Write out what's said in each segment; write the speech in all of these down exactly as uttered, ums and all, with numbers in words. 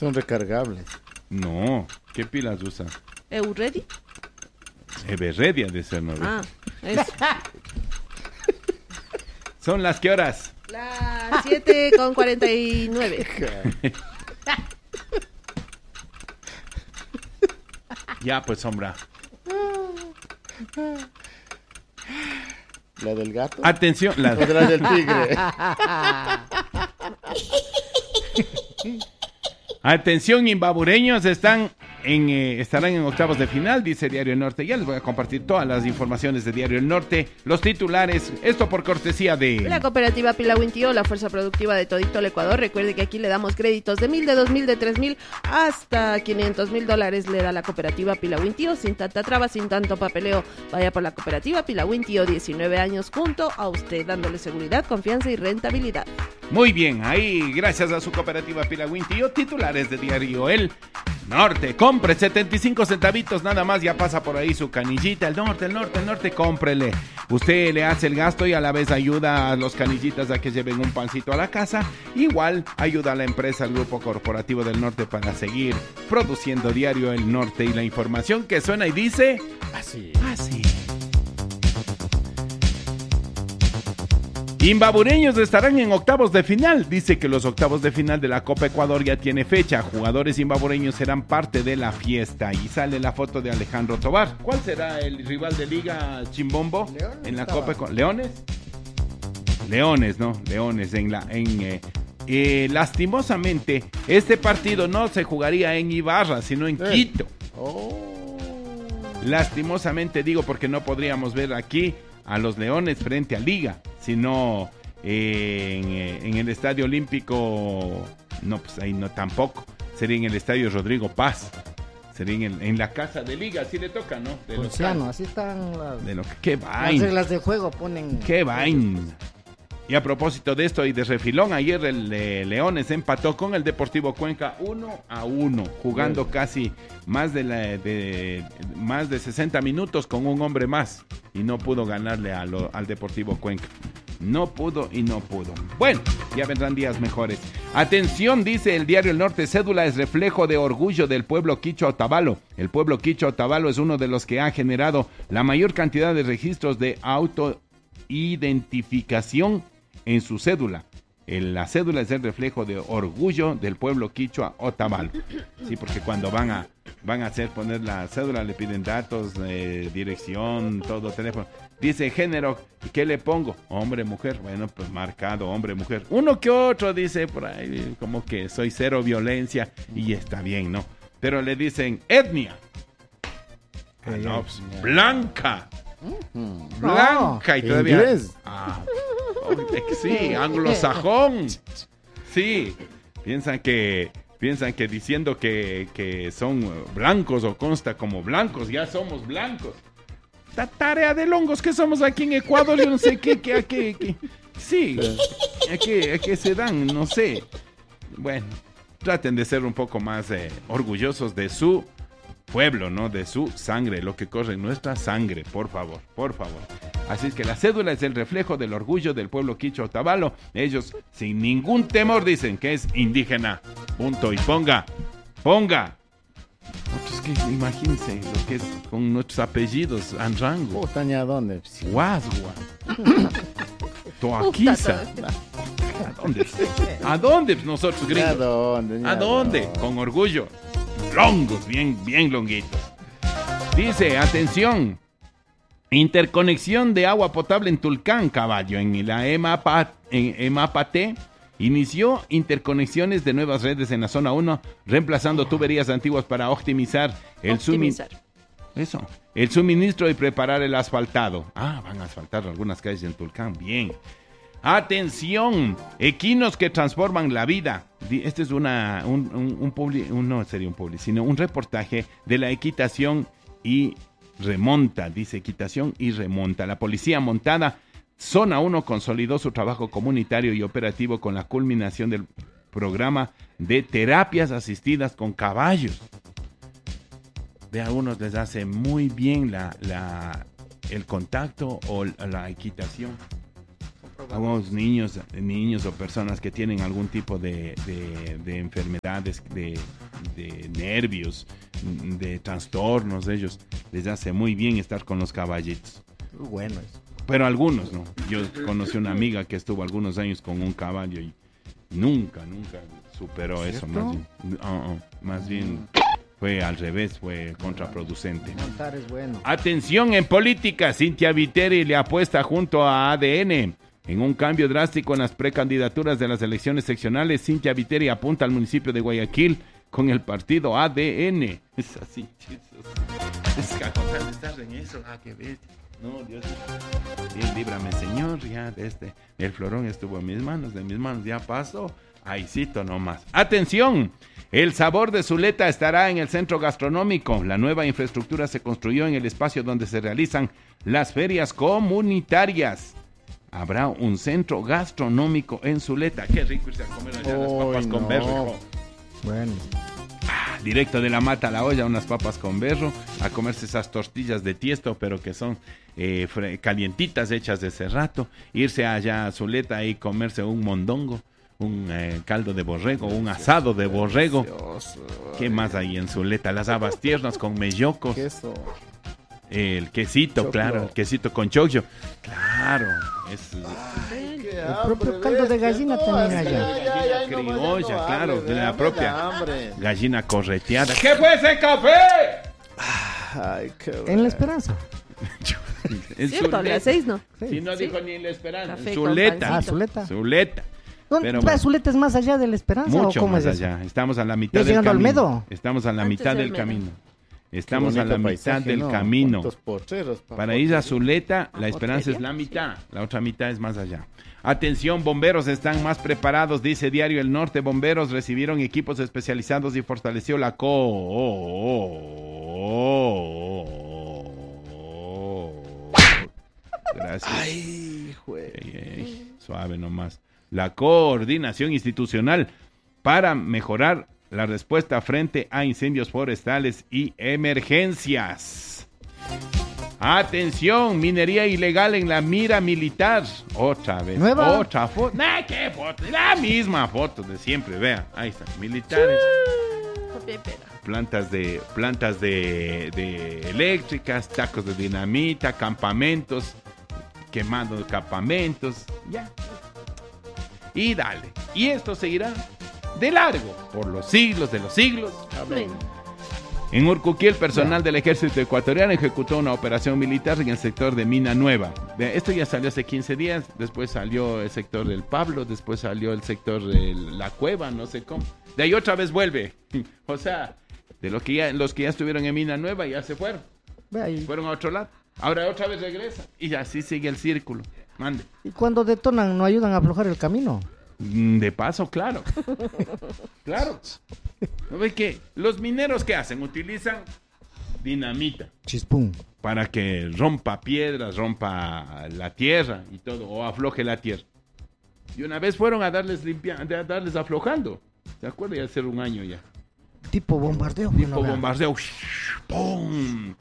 Son recargables. No, ¿qué pilas usa? ¿Euredi? Everredia de ser, ¿no? Ah, eso. ¿Son las qué horas? Las siete con cuarenta y nueve. Ya, pues, sombra. ¿La del gato? Atención. La, ¿O de la del tigre? Atención, imbabureños, están en, eh, estarán en octavos de final, dice Diario El Norte. Ya les voy a compartir todas las informaciones de Diario El Norte, los titulares, esto por cortesía de... La cooperativa Pilahuintío, la fuerza productiva de todito el Ecuador. Recuerde que aquí le damos créditos de mil, de dos mil, de tres mil, hasta quinientos mil dólares le da la cooperativa Pilahuintío, sin tanta traba, sin tanto papeleo. Vaya por la cooperativa Pilahuintío, diecinueve años junto a usted, dándole seguridad, confianza y rentabilidad. Muy bien, ahí, gracias a su cooperativa Pilahuintío, titulares de Diario El Norte. Compre setenta y cinco centavitos, nada más, ya pasa por ahí su canillita. El norte, el norte, el norte, cómprele. Usted le hace el gasto y a la vez ayuda a los canillitas a que lleven un pancito a la casa. Igual ayuda a la empresa, al Grupo Corporativo del Norte, para seguir produciendo Diario El Norte. Y la información que suena y dice... Así. Así. Imbabureños estarán en octavos de final. Dice que los octavos de final de la Copa Ecuador ya tiene fecha. Jugadores imbabureños serán parte de la fiesta. Y sale la foto de Alejandro Tobar. ¿Cuál será el rival de Liga Chimbombo Leones en la estaba. Copa Ecuador? ¿Leones? Leones, ¿no? Leones en la... En, eh, eh, lastimosamente, este partido no se jugaría en Ibarra, sino en Eh. Quito. Oh. Lastimosamente digo, porque no podríamos ver aquí a los Leones frente a Liga, sino eh, en, eh, en el Estadio Olímpico, no, pues ahí no tampoco, sería en el Estadio Rodrigo Paz, sería en, el- en la casa de Liga, así le toca, ¿no? De Ponciano, local. así están las, De lo que, qué las vaina, reglas de juego, ponen... qué vaina. Y a propósito de esto y de refilón, ayer el eh, Leones empató con el Deportivo Cuenca uno a uno, jugando casi más de, la, de más de sesenta minutos con un hombre más, y no pudo ganarle a lo- al Deportivo Cuenca. No pudo y no pudo. Bueno, ya vendrán días mejores. Atención, dice el Diario El Norte, cédula es reflejo de orgullo del pueblo quichua Otavalo. El pueblo quichua Otavalo es uno de los que ha generado la mayor cantidad de registros de autoidentificación en su cédula. El- la cédula es el reflejo de orgullo del pueblo quichua Otavalo. Sí, porque cuando van a van a hacer poner la cédula le piden datos, eh, dirección, todo, teléfono. Dice género, ¿qué le pongo? Hombre, mujer. Bueno, pues marcado, hombre, mujer. Uno que otro dice por ahí como que soy cero violencia y está bien, ¿no? Pero le dicen etnia. Ah, no, pues, blanca. Blanca y todavía. Inglés. Ah, es que sí, anglosajón. Sí, piensan que piensan que diciendo que, que son blancos o consta como blancos, ya somos blancos. La tarea de longos que somos aquí en Ecuador, yo no sé qué, qué, a qué, qué. Sí, a qué, a qué se dan, no sé. Bueno, traten de ser un poco más eh, orgullosos de su pueblo, ¿no? De su sangre, lo que corre en nuestra sangre, por favor, por favor. Así es que la cédula es el reflejo del orgullo del pueblo quichua Otavalo. Ellos, sin ningún temor, dicen que es indígena. Punto. Y ponga, ponga. Otros que imagínense lo que es con nuestros apellidos, Anrango, Puta, ¿a dónde? Guasgua, Toaquiza. ¿A dónde? ¿A dónde nosotros ¿A gringos? dónde? ¿A dónde? Con orgullo. Longos, bien, bien longuitos. Dice, atención, interconexión de agua potable en Tulcán, caballo, en la EMAPA, en EMAPAT, inició interconexiones de nuevas redes en la zona uno, reemplazando tuberías antiguas para optimizar el suministro. Optimizar. Eso, el suministro y preparar el asfaltado. Ah, van a asfaltar algunas calles en Tulcán, bien. Atención, equinos que transforman la vida. Di- Este es una, un, un, un publi, un- no sería un publi, sino un reportaje de la equitación y remonta, dice equitación y remonta. La policía montada, Zona uno, consolidó su trabajo comunitario y operativo con la culminación del programa de terapias asistidas con caballos. De algunos les hace muy bien la, la, el contacto o la equitación. algunos niños, niños o personas que tienen algún tipo de, de, de enfermedades, de, de nervios, de trastornos de ellos, les hace muy bien estar con los caballitos. Bueno eso. Pero algunos no. Yo conocí una amiga que estuvo algunos años con un caballo y nunca, nunca superó eso. Más bien, uh, uh, más bien fue al revés, fue contraproducente. Montar es bueno. Atención en política, Cynthia Viteri le apuesta junto a A D N. En un cambio drástico en las precandidaturas de las elecciones seccionales, Cynthia Viteri apunta al municipio de Guayaquil con el partido A D N. Es así, chisos. Es que a contar de estar en eso, ah, qué bestia. No, Dios, bien, líbrame, Señor, ya de este, el florón estuvo en mis manos, de mis manos ya pasó, ahícito nomás. ¡Atención! El sabor de Zuleta estará en el centro gastronómico. La nueva infraestructura se construyó en el espacio donde se realizan las ferias comunitarias. Habrá un centro gastronómico en Zuleta. Qué rico irse a comer allá las papas Uy, con no. berro. Bueno. Directo de la mata a la olla, unas papas con berro, a comerse esas tortillas de tiesto, pero que son eh, fre- calientitas, hechas de ese rato, irse allá a Zuleta y comerse un mondongo, un eh, caldo de borrego, un asado de borrego. ¿Qué más hay en Zuleta? Las habas tiernas con mellocos, Queso. el quesito, Choclo. claro, el quesito con choclo. Claro, es El propio caldo de gallina también allá. Gallina criolla, claro, de la hambre, propia. da hambre. gallina correteada. ¿Qué fue ese café? Ay, qué En La Esperanza. En Cierto, a Zuleta. las seis, ¿no? Si no Sí. dijo ni en La Esperanza. Café En con Zuleta. Ah, Zuleta. Zuleta. ¿Dónde Pero va bueno. Zuleta? ¿Es más allá de La Esperanza o Mucho cómo más es eso? allá. Estamos a la mitad ¿Ya del llegando a camino. Olmedo? Estamos a la Antes mitad de del Olmedo. camino. Qué Estamos a bonito la mitad paisaje, del ¿no? camino. ¿Cuántos porteros, pa' Para ir a fotos? Zuleta, la Ah, esperanza es ¿portería? la mitad. La otra mitad es más allá. Atención, bomberos están más preparados, dice Diario El Norte. Bomberos recibieron equipos especializados y fortaleció la co... Gracias. Ay, güey. Ey, ey, suave nomás. La coordinación institucional para mejorar la respuesta frente a incendios forestales y emergencias. Atención, minería ilegal en la mira militar. Otra vez. ¿Nueva? Otra foto. Nah, ¿qué foto? La misma foto de siempre, vea. Ahí está, militares. Copia y pega. Plantas de plantas de, de eléctricas, tacos de dinamita, campamentos, quemando campamentos, ya. Y dale. Y esto seguirá de largo por los siglos de los siglos. Bueno, En Urcuquí, el personal del ejército ecuatoriano ejecutó una operación militar en el sector de Mina Nueva. De- Esto ya salió hace quince días, después salió el sector del Pablo, después salió el sector de la Cueva, no sé cómo. De ahí otra vez vuelve. O sea, de los que ya, los que ya estuvieron en Mina Nueva ya se fueron. Ve ahí. Fueron a otro lado. Ahora otra vez regresa. Y así sigue el círculo. Mande. Y cuando detonan, ¿no ayudan a aflojar el camino? Mm, De paso, claro. Claro. ¿No ves que los mineros qué hacen? Utilizan dinamita Chispum. para que rompa piedras, rompa la tierra y todo, o afloje la tierra. Y una vez fueron a darles limpia, a darles aflojando. ¿Se acuerdan? Ya hace un año ya. Tipo bombardeo. Tipo bueno, vea. bombardeo. ¡Pum!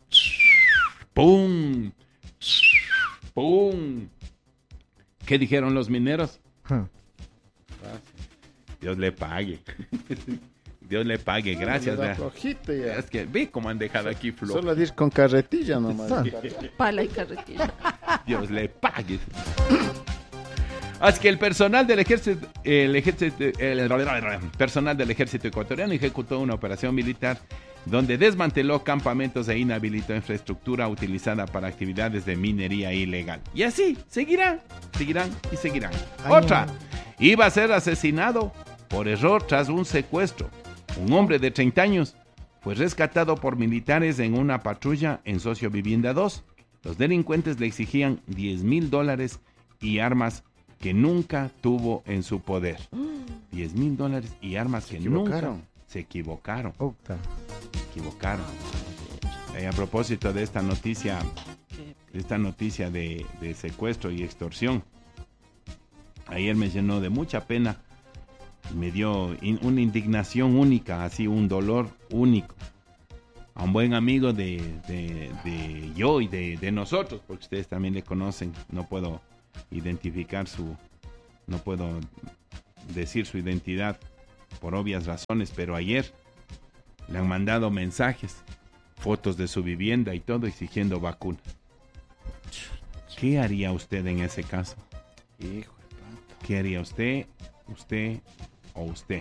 ¡Pum! ¡Pum! ¿Qué dijeron los mineros? Ja. Dios le pague. Dios le pague, gracias. Le da vea. flojito ya. Es que ve cómo han dejado aquí flojo. Solo ir con carretilla nomás. pala y carretilla. Dios le pague. Así que el personal del ejército, el ejército, el personal del ejército ecuatoriano ejecutó una operación militar donde desmanteló campamentos e inhabilitó infraestructura utilizada para actividades de minería ilegal. Y así seguirán, seguirán y seguirán. Ay, Otra, no. iba a ser asesinado por error tras un secuestro. Un hombre de treinta años fue rescatado por militares en una patrulla en Socio Vivienda dos. Los delincuentes le exigían diez mil dólares y armas que nunca tuvo en su poder. diez mil dólares y armas que nunca equivocaron. se equivocaron. Puta. Se equivocaron. Eh, a propósito de esta noticia, de esta noticia de, de secuestro y extorsión, ayer me llenó de mucha pena, me dio in- una indignación única, así un dolor único. A un buen amigo de, de, de yo y de, de nosotros, porque ustedes también le conocen, no puedo identificar su, no puedo decir su identidad por obvias razones, pero ayer le han mandado mensajes, fotos de su vivienda y todo exigiendo vacunas. ¿Qué haría usted en ese caso? Hijo de pato. ¿Qué haría usted, usted o usted?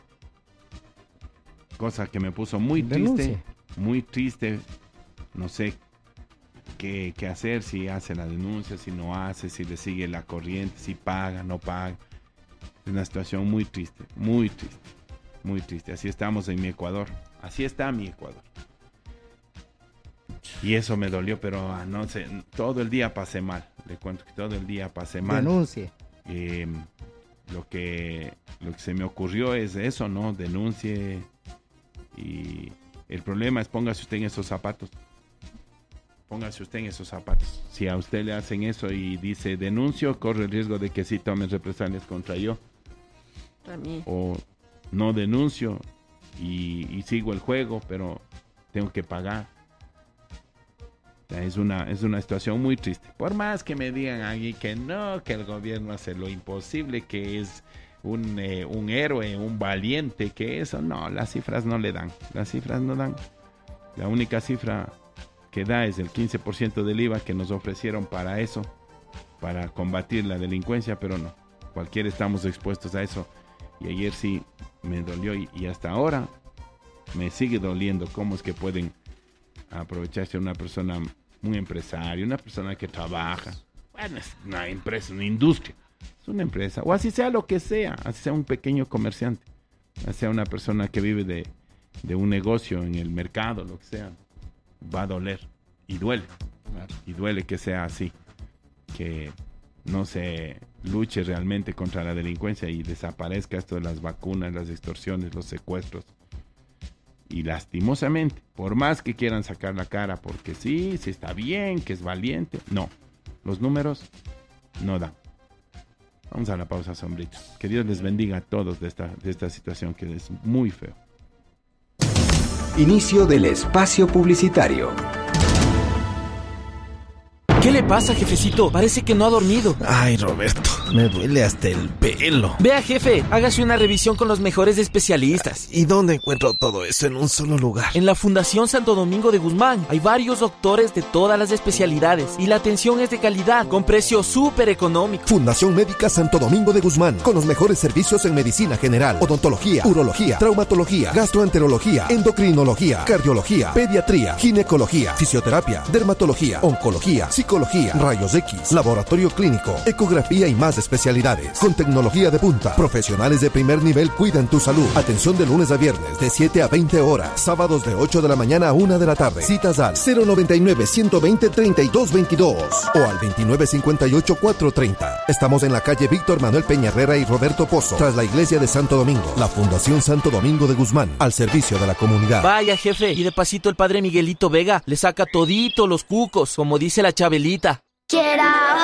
Cosa que me puso muy triste, Denuncie. muy triste. No sé qué, qué hacer, si hace la denuncia, si no hace, si le sigue la corriente, si paga, no paga. Es una situación muy triste, muy triste, muy triste. Así estamos en mi Ecuador, así está mi Ecuador. Y eso me dolió, pero ah, no sé, todo el día pasé mal. Le cuento que todo el día pasé mal. Denuncie. Eh, lo que lo que se me ocurrió es eso, ¿no? Denuncie. Y el problema es póngase usted en esos zapatos. Póngase usted en esos zapatos. Si a usted le hacen eso y dice denuncio, corre el riesgo de que sí tomen represalias contra yo. También. O no denuncio y, y sigo el juego, pero tengo que pagar. O sea, es una, es una situación muy triste. Por más que me digan aquí que no, que el gobierno hace lo imposible, que es un, eh, un héroe, un valiente, que eso, no, las cifras no le dan. Las cifras no dan. La única cifra que da es el quince por ciento del I V A que nos ofrecieron para eso, para combatir la delincuencia, pero no. Cualquiera estamos expuestos a eso. Y ayer sí me dolió y, y hasta ahora me sigue doliendo cómo es que pueden aprovecharse de una persona, un empresario, una persona que trabaja. Bueno, es una empresa, una industria. Es una empresa. O así sea lo que sea, así sea un pequeño comerciante, así sea una persona que vive de, de un negocio en el mercado, lo que sea. Va a doler. Y duele. Y duele que sea así. Que no se luche realmente contra la delincuencia y desaparezca esto de las vacunas, las extorsiones, los secuestros. Y lastimosamente, por más que quieran sacar la cara porque sí, sí está bien, que es valiente, no. Los números no dan. Vamos a la pausa, sombrito. Que Dios les bendiga a todos de esta, de esta situación que es muy feo. Inicio del espacio publicitario. ¿Qué le pasa, jefecito? Parece que no ha dormido. Ay, Roberto, me duele hasta el pelo. Vea, jefe, hágase una revisión con los mejores especialistas. ¿Y dónde encuentro todo eso en un solo lugar? En la Fundación Santo Domingo de Guzmán hay varios doctores de todas las especialidades y la atención es de calidad, con precio súper económico. Fundación Médica Santo Domingo de Guzmán, con los mejores servicios en medicina general, odontología, urología, traumatología, gastroenterología, endocrinología, cardiología, pediatría, ginecología, fisioterapia, dermatología, oncología, psicología, rayos X, laboratorio clínico, ecografía y más especialidades. Con tecnología de punta, profesionales de primer nivel cuidan tu salud. Atención de lunes a viernes de siete a veinte horas, sábados de ocho de la mañana a una de la tarde. Citas al cero noventa y nueve, ciento veinte, treinta y dos veintidós o al veintinueve cincuenta y ocho, cuatrocientos treinta. Estamos en la calle Víctor Manuel Peña Herrera y Roberto Pozo, tras la iglesia de Santo Domingo. La Fundación Santo Domingo de Guzmán, al servicio de la comunidad. Vaya, jefe, y de pasito el padre Miguelito Vega le saca todito los cucos, como dice la Chabelita. Quiero